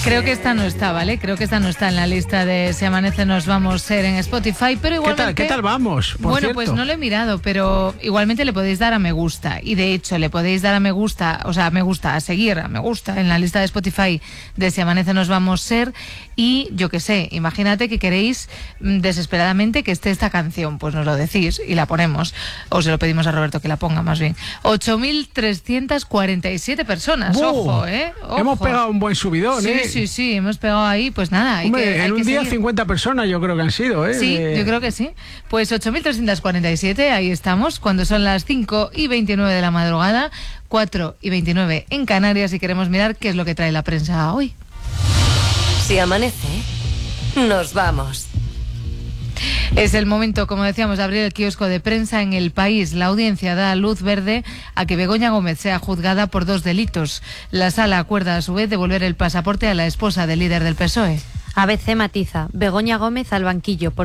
Creo que esta no está, ¿vale? Creo que esta no está en la lista de Si Amanece Nos Vamos Ser en Spotify, pero igualmente... ¿Qué tal vamos? Bueno, pues no lo he mirado, pero igualmente le podéis dar a me gusta. Y de hecho, le podéis dar a me gusta, o sea, a me gusta, a seguir, a me gusta en la lista de Spotify de Si Amanece Nos Vamos Ser. Y yo qué sé, imagínate que queréis desesperadamente que esté esta canción, pues nos lo decís y la ponemos. O se lo pedimos a Roberto que la ponga, más bien. 8.347 personas, ojo, ¿eh? Ojo. Hemos pegado un buen subidón, sí, ¿eh? Sí, hemos pegado ahí, pues nada. Hombre, en un día seguir. 50 personas yo creo que han sido, ¿eh? Sí, yo creo que sí. Pues 8.347, ahí estamos, cuando son las 5:29 de la madrugada, 4:29 en Canarias, y queremos mirar qué es lo que trae la prensa hoy. Si amanece, nos vamos. Es el momento, como decíamos, de abrir el kiosco de prensa en El País. La audiencia da luz verde a que Begoña Gómez sea juzgada por 2 delitos. La sala acuerda a su vez devolver el pasaporte a la esposa del líder del PSOE. ABC matiza: Begoña Gómez al banquillo por